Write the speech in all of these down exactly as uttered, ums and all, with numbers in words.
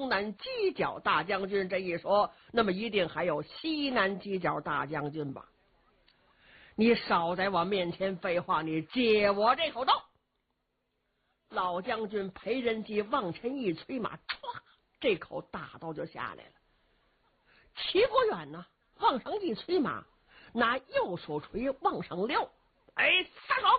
南犄角大将军这一说，那么一定还有西南犄角大将军吧？你少在我面前废话，你接我这口刀！老将军裴仁基往前一催马，歘，这口大刀就下来了。齐国远呢，往上一催马，拿右手锤往上撩，哎，撒手！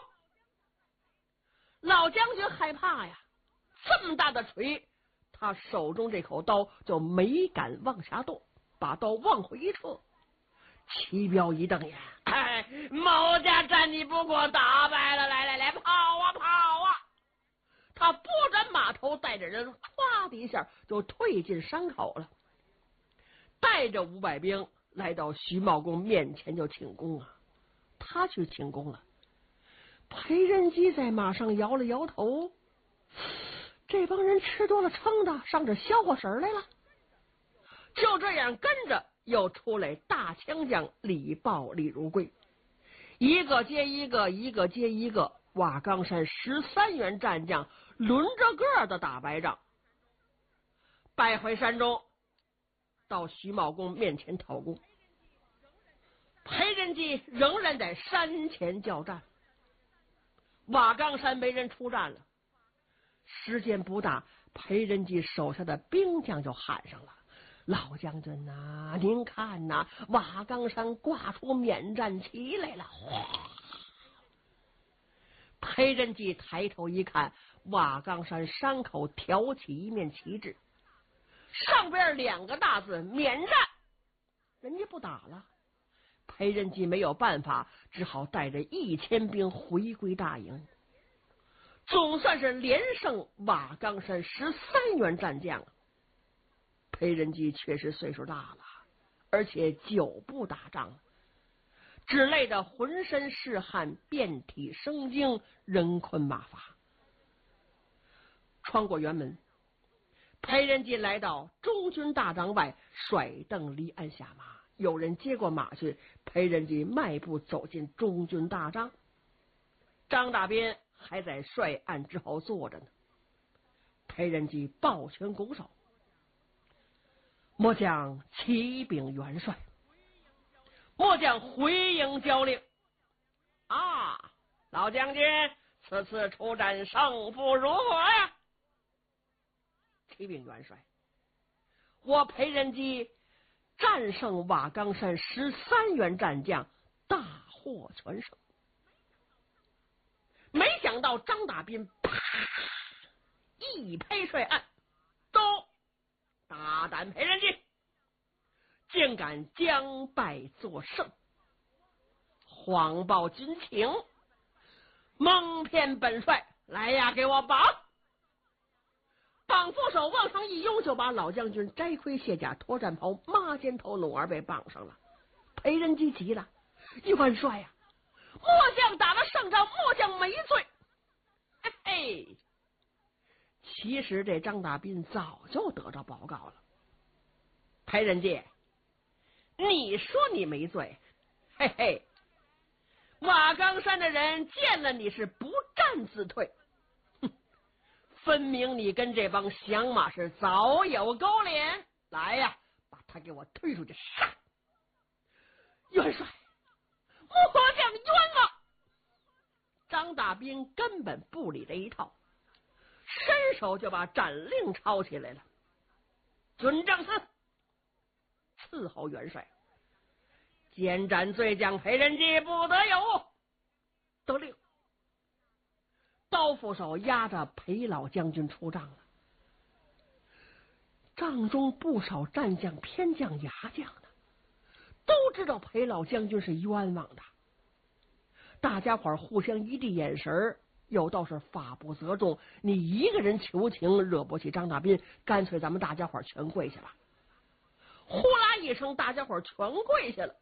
老将军害怕呀，这么大的锤，他手中这口刀就没敢往下剁，把刀往回一撤。齐彪一瞪眼，哎，某家战你不给我打败了，来来来，跑啊跑啊！他拨转马头，带着人唰的一下就退进山口了，带着五百兵来到徐茂公面前就请功啊。他去请功了，裴仁基在马上摇了摇头，这帮人吃多了撑的，上这消化神来了。就这样跟着又出来大枪将李豹、李如贵，一个接一个，一个接一个，瓦岗山十三员战将轮着个的打败仗。败回山中，到徐茂公面前讨功。裴仁基仍然在山前叫战，瓦岗山没人出战了。时间不大，裴仁基手下的兵将就喊上了：“老将军呐、啊，您看呐、啊，瓦岗山挂出免战旗来了！”裴仁基抬头一看，瓦岗山山口挑起一面旗帜，上边两个大字“免战”，人家不打了。裴仁基没有办法，只好带着一千兵回归大营。总算是连胜瓦岗山十三员战将。裴仁基确实岁数大了，而且久不打仗，只累得浑身是汗，遍体生津，人困马乏。穿过辕门，裴仁基来到中军大帐外，甩蹬离鞍下马。有人接过马去，裴仁基迈步走进中军大帐，张大斌还在帅案之后坐着呢。裴仁基抱拳拱手：“末将启禀元帅，末将回营交令。”啊，老将军，此次出战胜负如何呀？启禀元帅，我裴仁基战胜瓦岗山十三员战将，大获全胜。没想到张大斌啪一拍帅案，都大胆裴仁基，竟敢将败作胜，谎报军情，蒙骗本帅！来呀，给我绑！绑扶手往上一拥，就把老将军摘盔卸甲脱战袍抹肩头努儿被绑上了。裴仁基急了：“元帅呀、啊，末将打了胜仗，末将没罪。”嘿嘿，其实这张大斌早就得着报告了。裴仁基，你说你没罪，嘿嘿，瓦岗山的人见了你是不战自退，哼，分明你跟这帮响马是早有勾连。来呀，把他给我推出去杀！元帅，末将冤枉！张大斌根本不理这一套，伸手就把斩令抄起来了。准正司伺候元帅，监斩罪将裴仁基，不得有误。得令。刀斧手押着裴老将军出帐了。帐中不少战将、偏将、牙将呢，都知道裴老将军是冤枉的。大家伙互相一递眼神，有道是法不责众，你一个人求情惹不起张大斌，干脆咱们大家伙全跪下吧。呼啦一声，大家伙全跪下了。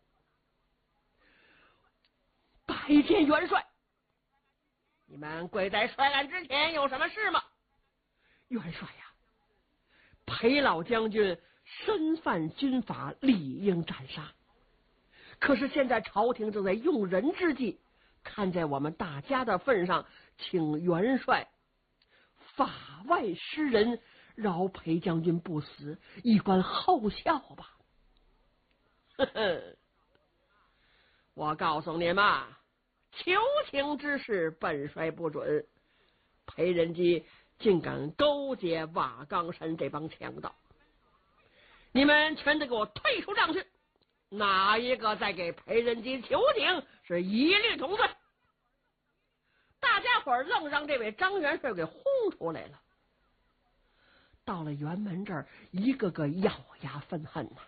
拜见元帅。你们跪在帅案之前有什么事吗？元帅呀，裴老将军身犯军法，理应斩杀。可是现在朝廷正在用人之际，看在我们大家的份上，请元帅法外施人， 饶裴将军不死，以观后效吧。呵呵，我告诉你们，求情之事本帅不准，裴仁基竟敢勾结瓦岗山这帮强盗，你们全得给我退出帐去，哪一个再给裴仁基求情，是一律同罪。大家伙愣让这位张元帅给轰出来了。到了辕门这儿，一个个咬牙愤恨呐、啊。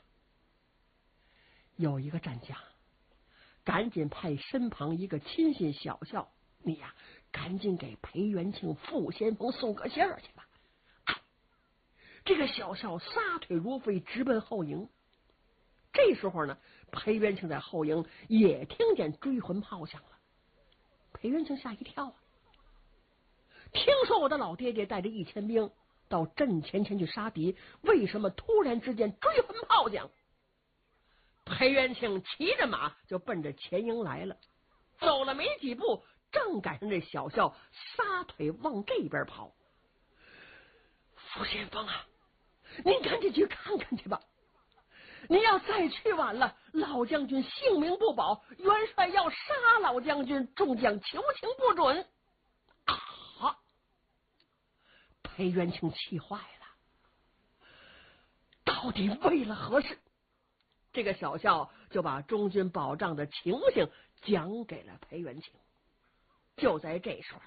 有一个战将赶紧派身旁一个亲信小校，你呀、啊，赶紧给裴元庆、傅先锋送个信儿去吧。哎，这个小校撒腿如飞，直奔后营。这时候呢，裴元庆在后营也听见追魂炮响了。裴元庆吓一跳啊！听说我的老爹爹带着一千兵到阵前前去杀敌，为什么突然之间追魂炮响？裴元庆骑着马就奔着前营来了，走了没几步，正赶上这小校撒腿往这边跑。傅先锋啊，您赶紧去看看去吧！您要再去晚了，老将军性命不保，元帅要杀老将军，众将求情不准。啊！裴元庆气坏了，到底为了何事？这个小校就把中军保障的情形讲给了裴元庆。就在这时候，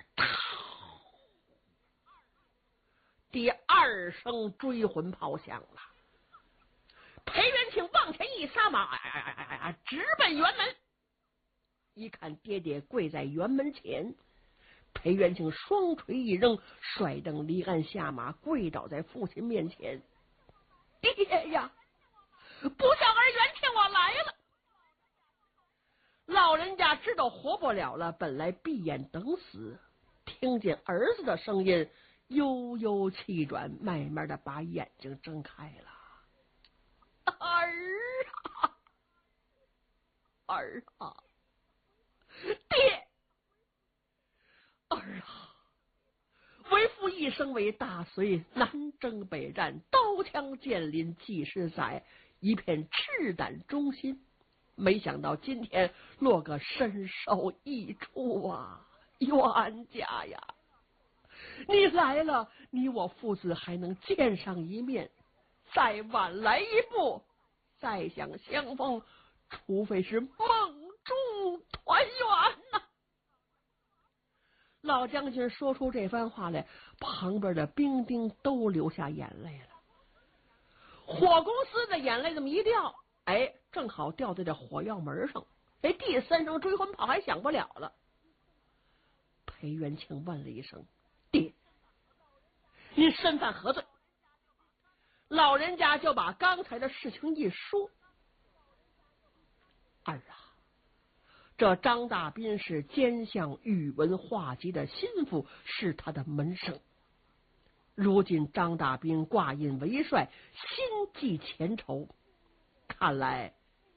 第二声追魂炮响了。裴元庆往前一撒马，哎哎哎哎哎，直奔辕门。一看爹爹跪在辕门前，裴元庆双锤一扔，摔蹬离鞍下马，跪倒在父亲面前。爹呀，不孝儿元庆，我来了。老人家知道活不了了，本来闭眼等死，听见儿子的声音，悠悠气转，慢慢的把眼睛睁开了。儿啊，儿啊，爹，儿啊！为父一生为大隋，南征北战，刀枪剑林几十载，一片赤胆忠心。没想到今天落个身首异处啊，冤家呀！你来了，你我父子还能见上一面。再晚来一步，再想相逢，除非是梦中团圆呐、啊！老将军说出这番话来，旁边的兵丁都流下眼泪了。火公司的眼泪这么一掉，哎，正好掉在这火药门上，哎，第三声追魂炮还响不了了。裴元庆问了一声：“爹，您身犯何罪？”老人家就把刚才的事情一说。儿啊，这张大斌是奸相宇文化及的心腹，是他的门生。如今张大斌挂印为帅，心系前仇，看来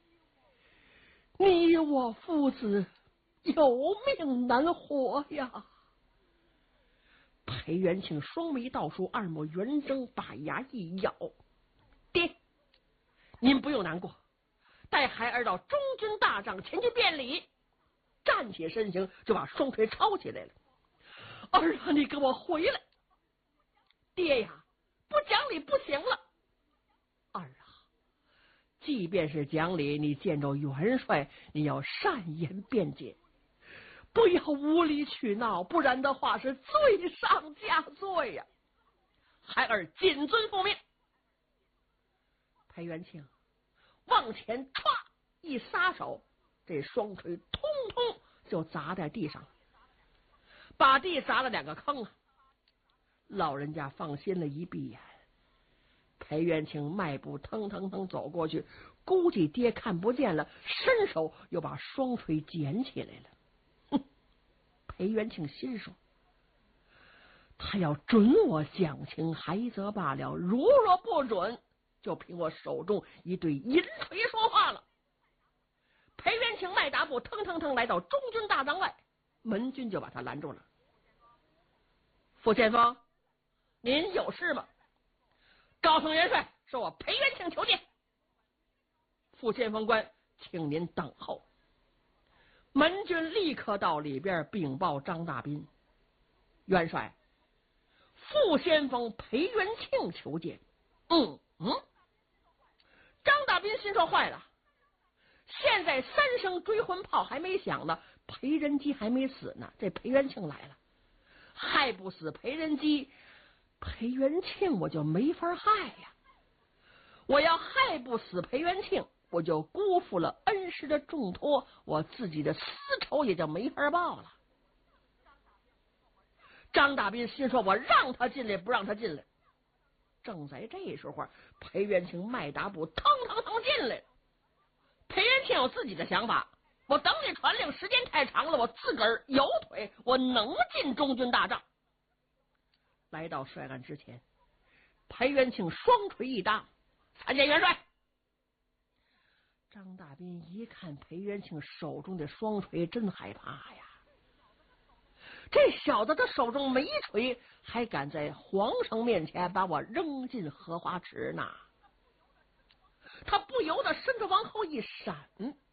你我父子有命难活呀！裴元庆双眉倒竖，二目圆睁，把牙一咬：“爹，您不用难过，带孩儿到中军大帐前去辩理。”站起身形，就把双锤抄起来了。“儿啊，你给我回来！爹呀，不讲理不行了。儿啊，即便是讲理，你见着元帅，你要善言辩解。不要无理取闹，不然的话是罪上加罪呀、啊！孩儿谨遵父命。”裴元庆往前歘一撒手，这双锤通通就砸在地上，把地砸了两个坑啊！老人家放心了，一闭眼。裴元庆迈步腾腾腾走过去，估计爹看不见了，伸手又把双锤捡起来了。裴元庆心说：“他要准我讲情还则罢了，如若不准，就凭我手中一对银锤说话了。”裴元庆迈大步，腾腾腾来到中军大帐外，门军就把他拦住了。“傅先锋，您有事吗？” 告诉元帅，说我裴元庆求见。副先锋官，请您等候。门军立刻到里边禀报张大斌，元帅，副先锋裴元庆求见。嗯嗯，张大斌心说坏了，现在三声追魂炮还没响呢，裴仁基还没死呢，这裴元庆来了，害不死裴仁基，裴元庆我就没法害呀。我要害不死裴元庆，我就辜负了恩师的重托，我自己的私仇也就没法报了。张大斌心说，我让他进来不让他进来。正在这时候，裴元庆迈大步腾腾腾进来。裴元庆有自己的想法，我等你传令时间太长了，我自个儿有腿，我能进中军大帐。来到帅案之前，裴元庆双锤一搭，参见元帅。张大斌一看裴元庆手中的双锤，真害怕呀！这小子他手中没锤，还敢在皇上面前把我扔进荷花池呢？他不由得身子往后一闪。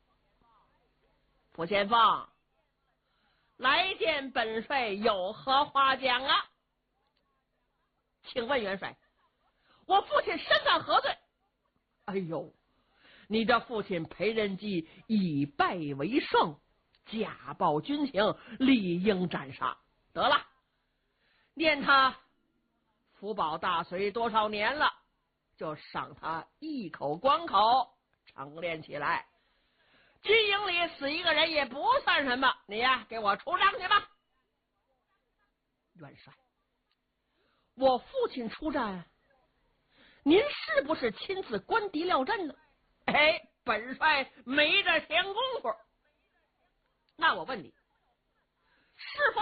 副先锋，来见本帅有何话讲啊？请问元帅，我父亲身犯何罪？哎呦，你的父亲裴仁基以败为胜，假报军情，理应斩杀。得了，念他福保大隋多少年了，就赏他一口关口，成殓起来。军营里死一个人也不算什么，你呀，给我出帐去吧。元帅，我父亲出战，您是不是亲自观敌料阵呢？哎，本帅没这闲工夫。那我问你，是否